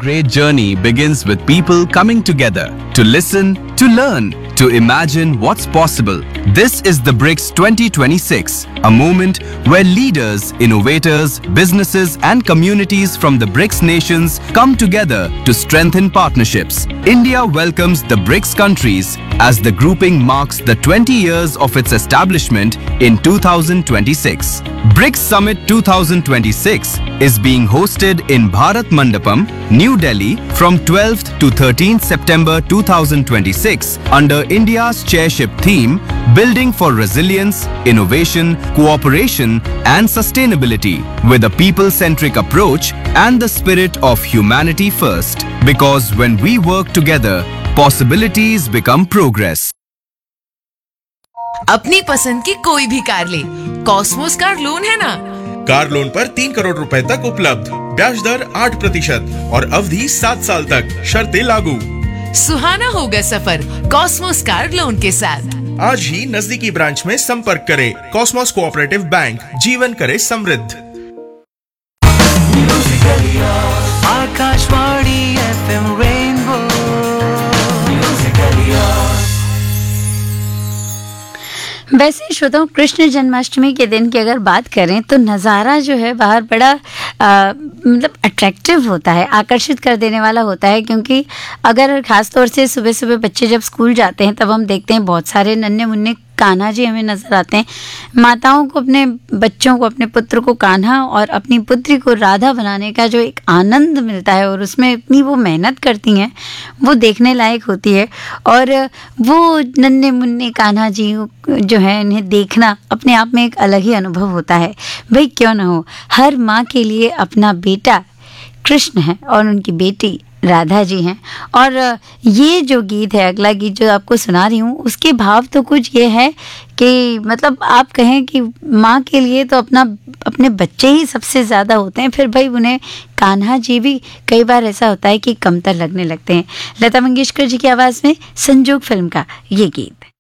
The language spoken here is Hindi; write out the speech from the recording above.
great journey begins with people coming together to listen, to learn, to imagine what's possible. This is the BRICS 2026, a moment where leaders, innovators, businesses and communities from the BRICS nations come together to strengthen partnerships. India welcomes the BRICS countries as the grouping marks the 20 years of its establishment in 2026. BRICS Summit 2026 is being hosted in Bharat Mandapam, New Delhi from 12th to 13th September 2026 under India's chairship theme Building for Resilience, Innovation, Cooperation and Sustainability with a people-centric approach and the spirit of humanity first. Because when we work together, possibilities become progress. अपनी पसंद की कोई भी कार ले, कॉस्मोस कार लोन है ना। कार लोन पर 3 करोड़ रुपए तक उपलब्ध, ब्याज दर 8% और अवधि 7 साल तक, शर्तें लागू। सुहाना होगा सफर कॉस्मोस कार लोन के साथ। आज ही नजदीकी ब्रांच में संपर्क करें। कॉस्मोस कोऑपरेटिव बैंक, जीवन करे समृद्ध। Akashvani FM rainbow. वैसे श्रोताओं, कृष्ण जन्माष्टमी के दिन की अगर बात करें तो नज़ारा जो है बाहर बड़ा मतलब अट्रैक्टिव होता है, आकर्षित कर देने वाला होता है। क्योंकि अगर ख़ास तौर से सुबह सुबह बच्चे जब स्कूल जाते हैं तब हम देखते हैं बहुत सारे नन्हे मुन्ने कान्हा जी हमें नज़र आते हैं। माताओं को अपने बच्चों को, अपने पुत्र को कान्हा और अपनी पुत्री को राधा बनाने का जो एक आनंद मिलता है और उसमें इतनी वो मेहनत करती हैं, वो देखने लायक होती है। और वो नन्हे मुन्ने कान्हा जी जो है, इन्हें देखना अपने आप में एक अलग ही अनुभव होता है। भाई क्यों ना हो, हर माँ के लिए अपना बेटा कृष्ण है और उनकी बेटी राधा जी हैं। और ये जो गीत है, अगला गीत जो आपको सुना रही हूँ, उसके भाव तो कुछ ये है कि मतलब आप कहें कि माँ के लिए तो अपने बच्चे ही सबसे ज़्यादा होते हैं, फिर भाई उन्हें कान्हा जी भी कई बार ऐसा होता है कि कमतर लगने लगते हैं। लता मंगेशकर जी की आवाज़ में संजोग फिल्म का ये गीत।